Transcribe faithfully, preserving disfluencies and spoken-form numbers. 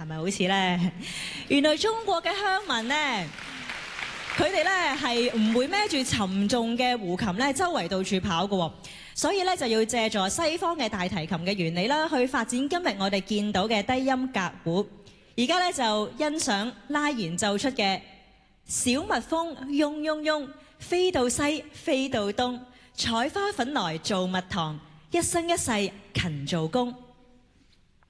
係咪好似呢？原來中國嘅鄉民呢，佢哋呢係唔會孭住沉重嘅胡琴呢周圍到處跑嘅喎，所以呢就要借助西方嘅大提琴嘅原理啦，去發展今日我哋見到嘅低音革胡。而家呢就欣賞拉弦奏出嘅小蜜蜂嗡嗡嗡，飛到西飛到東，採花粉來做蜜糖，一生一世勤做工。